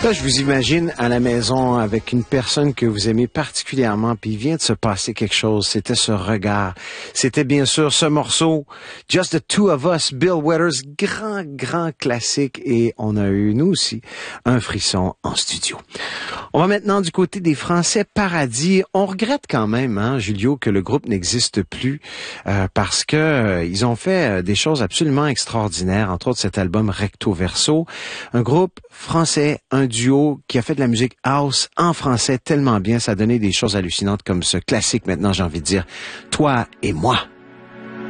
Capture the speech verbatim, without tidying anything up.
Là, je vous imagine à la maison avec une personne que vous aimez particulièrement, puis il vient de se passer quelque chose. C'était ce regard. C'était bien sûr ce morceau, Just the Two of Us, Bill Withers, grand, grand classique. Et on a eu, nous aussi, un frisson en studio. On va maintenant du côté des Français Paradis. On regrette quand même, hein, Julio, que le groupe n'existe plus euh, parce que euh, ils ont fait euh, des choses absolument extraordinaires, entre autres cet album Recto Verso. Un groupe français, un duo qui a fait de la musique house en français tellement bien, ça a donné des choses hallucinantes comme ce classique maintenant, j'ai envie de dire, Toi et moi.